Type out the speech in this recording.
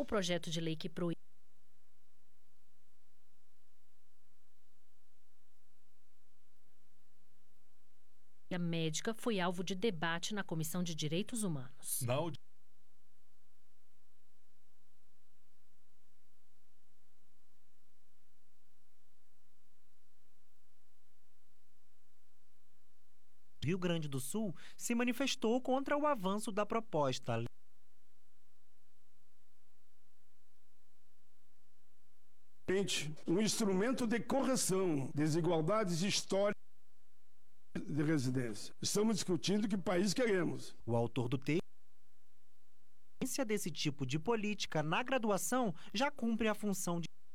o projeto de lei que proíbe a médica foi alvo de debate na Comissão de Direitos Humanos. Rio Grande do Sul se manifestou contra o avanço da proposta. Um instrumento de correção, desigualdades históricas de residência. Estamos discutindo que país queremos. O autor do texto desse tipo de política na graduação já cumpre a função de